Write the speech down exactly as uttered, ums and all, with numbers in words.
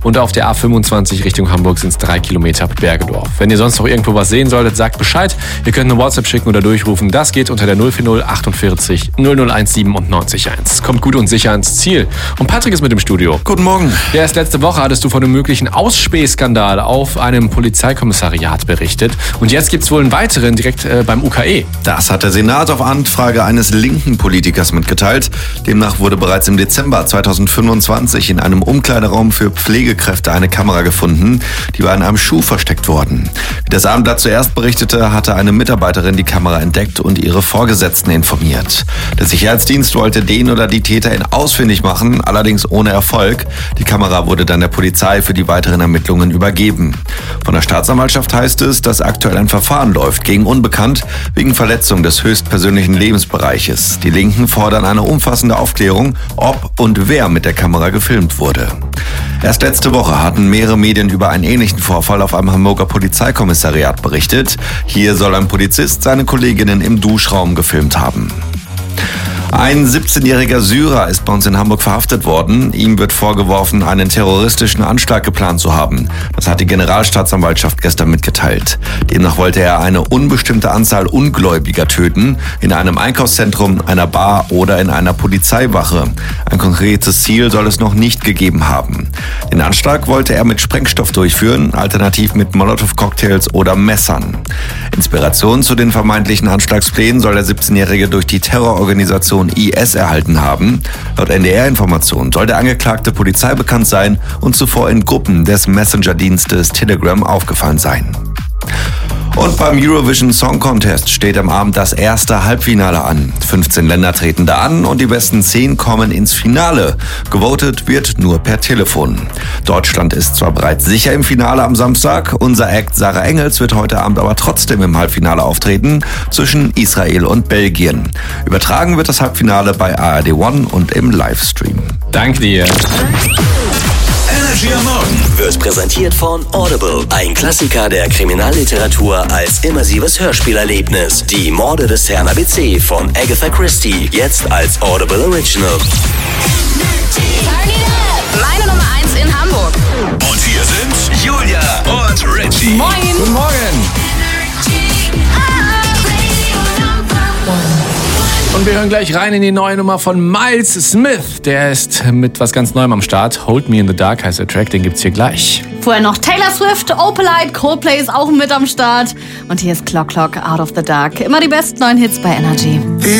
Und auf der A fünfundzwanzig Richtung Hamburg sind es drei Kilometer ab Bergedorf. Wenn ihr sonst noch irgendwo was sehen solltet, sagt Bescheid. Ihr könnt eine WhatsApp schicken oder durchrufen. Das geht unter der null vier null achtundvierzig null null siebzehn und neunzig eins. Kommt gut und sicher ans Ziel. Und Patrick ist mit im Studio. Guten Morgen. Ja, erst letzte Woche hattest du von einem möglichen Ausspähskandal auf einem Polizeikommissariat berichtet. Und jetzt gibt es wohl einen weiteren direkt äh, beim U K E. Das hat der Senat auf Anfrage eines linken Politikers mitgeteilt. Demnach wurde bereits im Dezember zweitausendfünfundzwanzig in einem Umkleideraum für Pflegekräfte eine Kamera gefunden. Die war in einem Schuh versteckt worden. Wie das Abendblatt zuerst berichtete, hatte eine Mitarbeiterin die Kamera entdeckt und ihre Vorgesetzten informiert. Der Sicherheitsdienst wollte den oder die Täterin ausfindig machen, allerdings ohne Erfolg. Die Kamera wurde dann der Polizei für die weiteren Ermittlungen übergeben. Von der Staatsanwaltschaft heißt es, dass aktuell ein Verfahren läuft gegen Unbekannt wegen Verletzung des höchstpersönlichen Lebensbereiches. Die Linken fordern eine umfassende Aufklärung, ob und wer mit der Kamera gefilmt wurde. Erst letzte Woche hatten mehrere Medien über einen ähnlichen Vorfall auf einem Hamburger Polizeikommissariat berichtet. Hier soll ein Polizist seine Kolleginnen im Duschraum gefilmt haben. Ein siebzehnjähriger Syrer ist bei uns in Hamburg verhaftet worden. Ihm wird vorgeworfen, einen terroristischen Anschlag geplant zu haben. Das hat die Generalstaatsanwaltschaft gestern mitgeteilt. Demnach wollte er eine unbestimmte Anzahl Ungläubiger töten, in einem Einkaufszentrum, einer Bar oder in einer Polizeiwache. Ein konkretes Ziel soll es noch nicht gegeben haben. Den Anschlag wollte er mit Sprengstoff durchführen, alternativ mit Molotow-Cocktails oder Messern. Inspiration zu den vermeintlichen Anschlagsplänen soll der siebzehnjährige durch die Terrororganisation I S erhalten haben. Laut N D R-Informationen soll der Angeklagte Polizei bekannt sein und zuvor in Gruppen des Messenger-Dienstes Telegram aufgefallen sein. Und beim Eurovision Song Contest steht am Abend das erste Halbfinale an. fünfzehn Länder treten da an und die besten zehn kommen ins Finale. Gewotet wird nur per Telefon. Deutschland ist zwar bereits sicher im Finale am Samstag, unser Act Sarah Engels wird heute Abend aber trotzdem im Halbfinale auftreten zwischen Israel und Belgien. Übertragen wird das Halbfinale bei A R D One und im Livestream. Danke dir. Energy am Morgen wird präsentiert von Audible, ein Klassiker der Kriminalliteratur als immersives Hörspielerlebnis. Die Morde des Herrn A B C von Agatha Christie, jetzt als Audible Original. Meine Nummer eins in Hamburg. Und hier sind Julia und Richie. Moin. Guten Morgen. Und wir hören gleich rein in die neue Nummer von Miles Smith. Der ist mit was ganz Neuem am Start. Hold Me in the Dark heißt der Track, den gibt's hier gleich. Vorher noch Taylor Swift, Opalite, Coldplay ist auch mit am Start. Und hier ist Clock Clock, Out of the Dark. Immer die besten neuen Hits bei Energy.